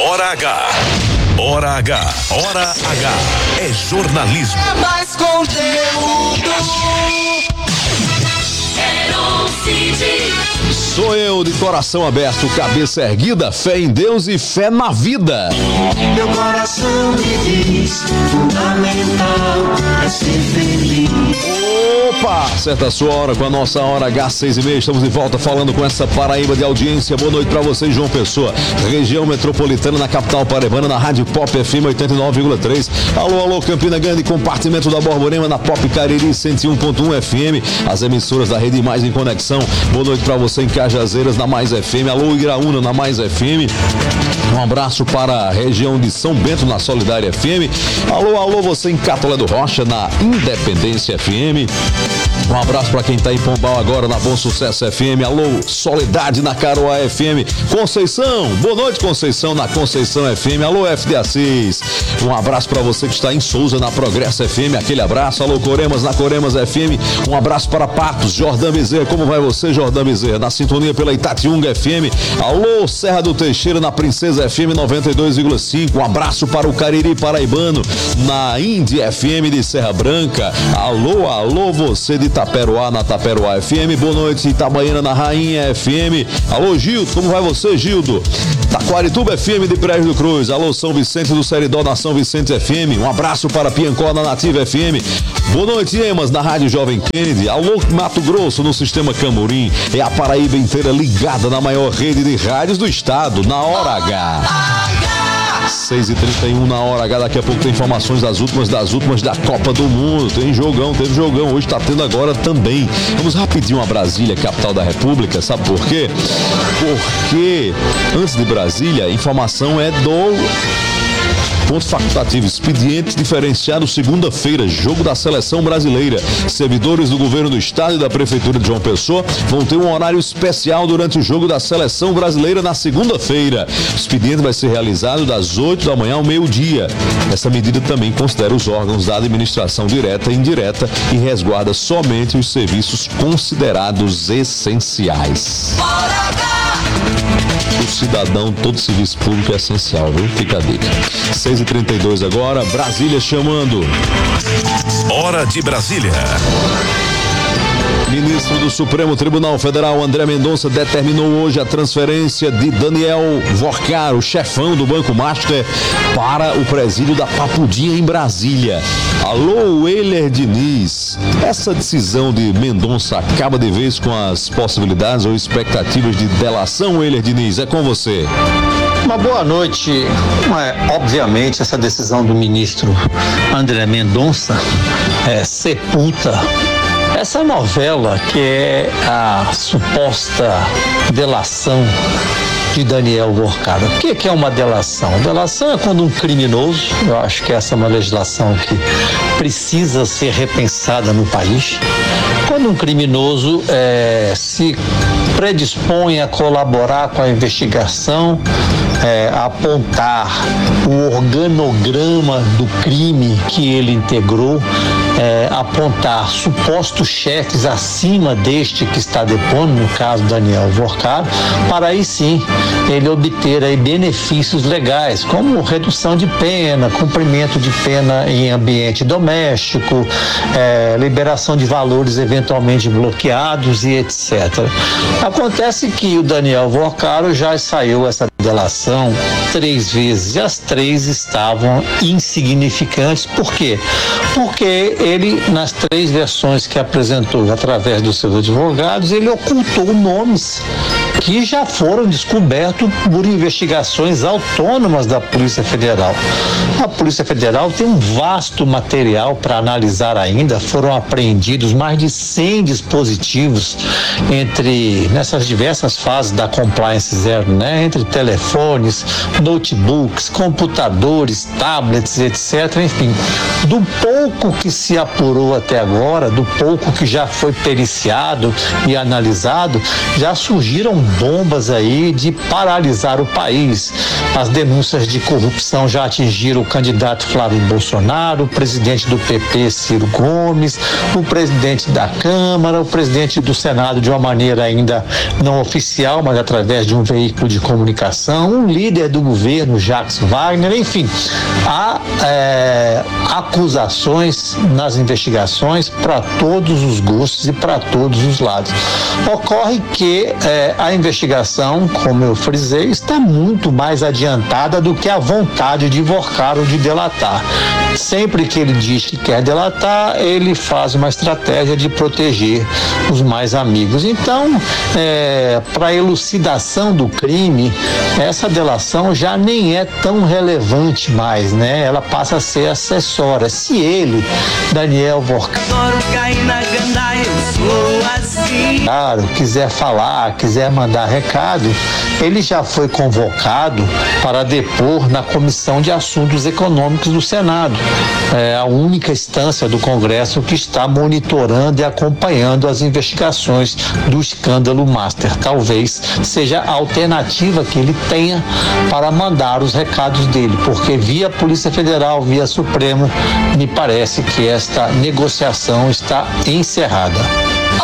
Hora H. Hora H. Hora H. É jornalismo. É mais conteúdo. Sou eu de coração aberto, cabeça erguida, fé em Deus e fé na vida. Meu coração me diz, fundamental é ser feliz. Opa, certa a sua hora com a nossa Hora H 6:30. Estamos de volta falando com essa Paraíba de audiência. Boa noite pra vocês, João Pessoa, região metropolitana, na capital paraibana, na Rádio Pop FM 89,3. Alô, Campina Grande, compartimento da Borborema, na Pop Cariri 101.1 FM. As emissoras da Rede Mais em Conexão. Boa noite pra você em Cajazeiras, na Mais FM. Alô, Iraúna, na Mais FM. Um abraço para a região de São Bento, na Solidária FM. Alô, você em Catolé do Rocha, na Independência FM. Um abraço para quem tá em Pombal agora, na Bom Sucesso FM. Alô, Soledade, na Caroá FM. Conceição, boa noite, Conceição, na Conceição FM. Alô, FD6. Um abraço para você que está em Souza, na Progresso FM. Aquele abraço. Alô, Coremas, na Coremas FM. Um abraço para Patos, Jordão Bezerra. Como vai você, Jordão Bezerra? Na sintonia pela Itatiunga FM. Alô, Serra do Teixeira, na Princesa FM 92,5. Um abraço para o Cariri Paraibano, na Indy FM de Serra Branca. Alô, você de Taperoá, na Taperoá FM. Boa noite, Itabaiana, na Rainha FM. Alô, Gildo, como vai você, Gildo? Taquarituba FM de Brejo do Cruz. Alô, São Vicente do Seridó, na São Vicente FM. Um abraço para Piancó, na Nativa FM. Boa noite, Emas, na Rádio Jovem Kennedy. Alô, Mato Grosso, no Sistema Camorim. É a Paraíba inteira ligada na maior rede de rádios do estado, na Hora H. 6h31 na Hora H. Daqui a pouco tem informações das últimas da Copa do Mundo. Teve jogão, hoje tá tendo agora também. Vamos rapidinho a Brasília, capital da República. Sabe por quê? Porque antes de Brasília, a informação é do ponto facultativo, expediente diferenciado, segunda-feira, jogo da seleção brasileira. Servidores do governo do estado e da prefeitura de João Pessoa vão ter um horário especial durante o jogo da seleção brasileira na segunda-feira. O expediente vai ser realizado das 8 da manhã ao meio-dia. Essa medida também considera os órgãos da administração direta e indireta e resguarda somente os serviços considerados essenciais. O cidadão, todo serviço público é essencial, viu? Fica a dica. 6h32 agora, Brasília chamando. Hora de Brasília. Ministro do Supremo Tribunal Federal, André Mendonça, determinou hoje a transferência de Daniel Vorcar, o chefão do Banco Master, para o presídio da Papudinha, em Brasília. Alô, Weiler Diniz. Essa decisão de Mendonça acaba de vez com as possibilidades ou expectativas de delação, Weiler Diniz? É com você. Uma boa noite. Obviamente, essa decisão do ministro André Mendonça sepulta essa novela que é a suposta delação de Daniel Vorcar. O que é uma delação? Delação é quando um criminoso, eu acho que essa é uma legislação que precisa ser repensada no país, quando um criminoso se predispõe a colaborar com a investigação, apontar o organograma do crime que ele integrou, apontar supostos chefes acima deste que está depondo, no caso Daniel Vorcar, para aí sim ele obter aí benefícios legais, como redução de pena, cumprimento de pena em ambiente doméstico, liberação de valores eventualmente bloqueados e etc. Acontece que o Daniel Vorcar já saiu essa delação 3 vezes e as 3 estavam insignificantes. Por quê? Porque ele, nas 3 versões que apresentou através dos seus advogados, ele ocultou nomes que já foram descobertos por investigações autônomas da Polícia Federal. A Polícia Federal tem um vasto material para analisar ainda. Foram apreendidos mais de 100 dispositivos nessas diversas fases da Compliance Zero, né? Entre telefones, notebooks, computadores, tablets, etc. Enfim, do pouco que se apurou até agora, do pouco que já foi periciado e analisado, já surgiram bombas aí de paralisar o país. As denúncias de corrupção já atingiram o candidato Flávio Bolsonaro, o presidente do PP, Ciro Gomes, o presidente da Câmara, o presidente do Senado de uma maneira ainda não oficial, mas através de um veículo de comunicação, o líder do governo, Jacques Wagner, enfim, há acusações nas investigações para todos os gostos e para todos os lados. Ocorre que a investigação, como eu frisei, está muito mais adiantada do que a vontade de invocar ou de delatar. Sempre que ele diz que quer delatar, ele faz uma estratégia de proteger os mais amigos. Então, para a elucidação do crime, essa delação já nem é tão relevante mais, né? Ela passa a ser acessória. Se ele, Daniel quiser falar, quiser mandar recado, ele já foi convocado para depor na Comissão de Assuntos Econômicos do Senado. É a única instância do Congresso que está monitorando e acompanhando as investigações do escândalo Master. Talvez seja a alternativa que ele tenha para mandar os recados dele, porque via Polícia Federal, via Supremo, me parece que esta negociação está encerrada.